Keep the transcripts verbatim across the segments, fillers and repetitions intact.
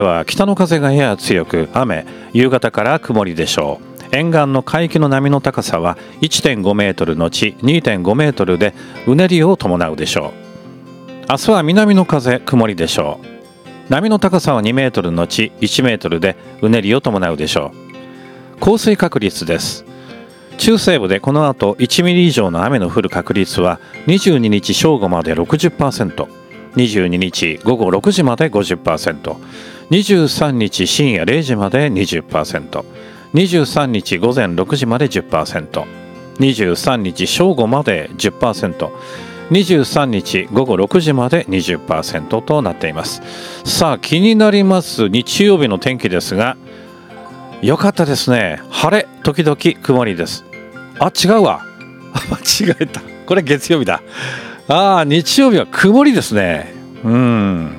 は北の風がやや強く雨、夕方から曇りでしょう。沿岸の海域の波の高さは いってんごメートルのち にてんごメートルでうねりを伴うでしょう。明日は南の風、曇りでしょう。波の高さはにメートルのちいちメートルでうねりを伴うでしょう。降水確率です。中西部でこの後いちミリ以上の雨の降る確率はにじゅうににち正午まで ろくじゅっパーセント、にじゅうににち午後ろくじまで ごじゅっパーセント、にじゅうさんにち深夜れいじまで にじゅっパーセント、にじゅうさんにち午前ろくじまで じゅっパーセント、にじゅうさんにち正午まで じゅっパーセント、にじゅうさんにち午後ろくじまで にじゅっパーセント となっています。さあ、気になります日曜日の天気ですが、よかったですね。晴れ時々曇りです。あ、違うわ。間違えた。これ月曜日だ。ああ、日曜日は曇りですね。うん。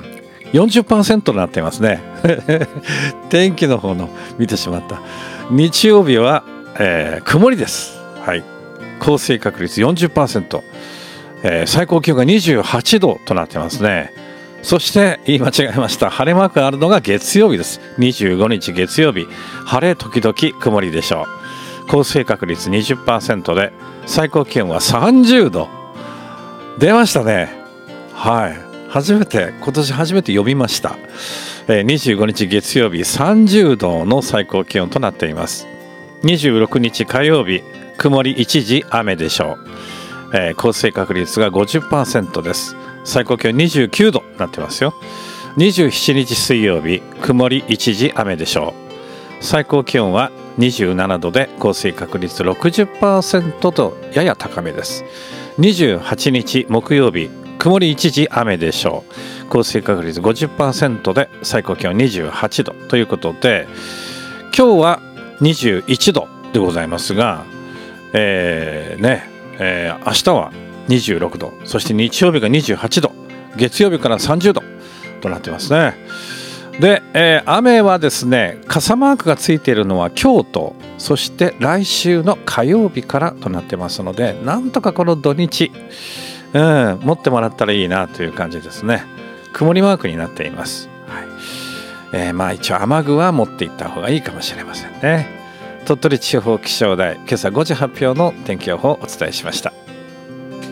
よんじゅっパーセント になっていますね。天気の方の見てしまった。日曜日は、えー、曇りです。はい。降水確率 よんじゅっパーセント、えー、最高気温がにじゅうはちどとなってますね。そして言い間違えました。晴れマークがあるのが月曜日です。にじゅうごにち月曜日、晴れ時々曇りでしょう。降水確率 にじゅっパーセント で最高気温はさんじゅうど出ましたね。はい、初めて今年初めて呼びました。えー、にじゅうごにち月曜日さんじゅうどの最高気温となっています。にじゅうろくにち火曜日曇り一時雨でしょう。えー、降水確率が ごじゅっパーセント です。最高気温にじゅうきゅうどになってますよ。にじゅうしちにち水曜日曇り一時雨でしょう。最高気温はにじゅうななどで降水確率 ろくじゅっパーセント とやや高めです。にじゅうはちにち木曜日曇り一時雨でしょう。降水確率 ごじゅっパーセント で最高気温にじゅうはちどということで、今日はにじゅういちどでございますが、えー、ね、えー、明日はにじゅうろくど、そして日曜日がにじゅうはちど、月曜日からさんじゅうどとなってますね。で、えー、雨はですね、傘マークがついているのは今日と、そして来週の火曜日からとなってますので、なんとかこの土日、うん、持ってもらったらいいなという感じですね。曇りマークになっています。はい、えー、まあ一応雨具は持っていった方がいいかもしれませんね。鳥取地方気象台、今朝ごじ発表の天気予報をお伝えしました。